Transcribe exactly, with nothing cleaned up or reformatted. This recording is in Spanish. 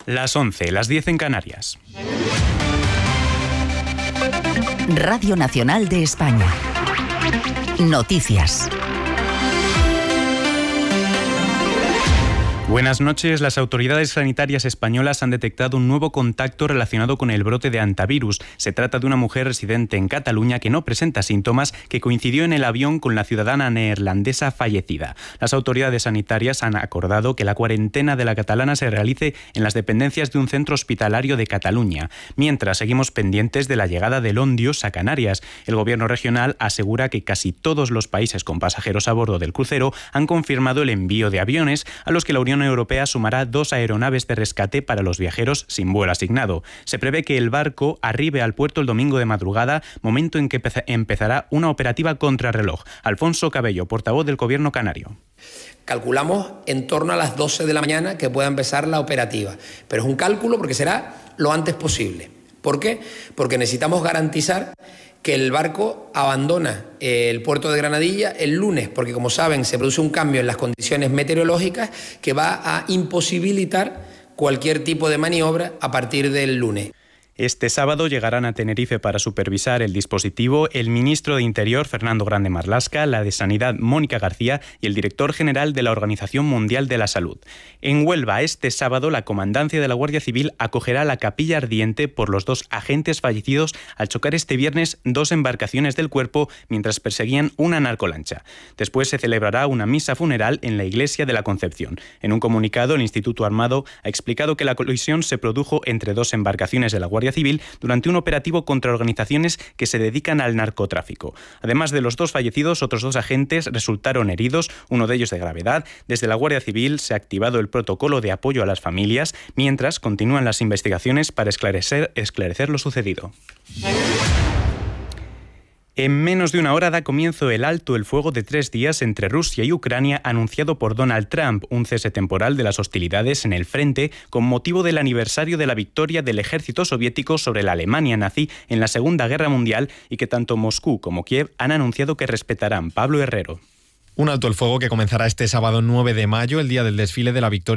Las once, las diez en Canarias. Radio Nacional de España. Noticias. Buenas noches. Las autoridades sanitarias españolas han detectado un nuevo contacto relacionado con el brote de hantavirus. Se trata de una mujer residente en Cataluña que no presenta síntomas, que coincidió en el avión con la ciudadana neerlandesa fallecida. Las autoridades sanitarias han acordado que la cuarentena de la catalana se realice en las dependencias de un centro hospitalario de Cataluña. Mientras, seguimos pendientes de la llegada del Ondios a Canarias. El gobierno regional asegura que casi todos los países con pasajeros a bordo del crucero han confirmado el envío de aviones, a los que la Unión Europea sumará dos aeronaves de rescate para los viajeros sin vuelo asignado. Se prevé que el barco arribe al puerto el domingo de madrugada, momento en que empezará una operativa contrarreloj. Alfonso Cabello, portavoz del Gobierno canario. Calculamos en torno a las doce de la mañana que pueda empezar la operativa, pero es un cálculo porque será lo antes posible. ¿Por qué? Porque necesitamos garantizar que el barco abandona el puerto de Granadilla el lunes, porque como saben se produce un cambio en las condiciones meteorológicas que va a imposibilitar cualquier tipo de maniobra a partir del lunes. Este sábado llegarán a Tenerife para supervisar el dispositivo el ministro de Interior, Fernando Grande Marlaska, la de Sanidad, Mónica García, y el director general de la Organización Mundial de la Salud. En Huelva, este sábado, la comandancia de la Guardia Civil acogerá la capilla ardiente por los dos agentes fallecidos al chocar este viernes dos embarcaciones del Cuerpo mientras perseguían una narcolancha. Después se celebrará una misa funeral en la iglesia de la Concepción. En un comunicado, el Instituto Armado ha explicado que la colisión se produjo entre dos embarcaciones de la Guardia Civil durante un operativo contra organizaciones que se dedican al narcotráfico. Además de los dos fallecidos, otros dos agentes resultaron heridos, uno de ellos de gravedad. Desde la Guardia Civil se ha activado el protocolo de apoyo a las familias, mientras continúan las investigaciones para esclarecer, esclarecer lo sucedido. En menos de una hora da comienzo el alto el fuego de tres días entre Rusia y Ucrania anunciado por Donald Trump, un cese temporal de las hostilidades en el frente con motivo del aniversario de la victoria del ejército soviético sobre la Alemania nazi en la Segunda Guerra Mundial y que tanto Moscú como Kiev han anunciado que respetarán. Pablo Herrero. Un alto el fuego que comenzará este sábado nueve de mayo, el día del desfile de la victoria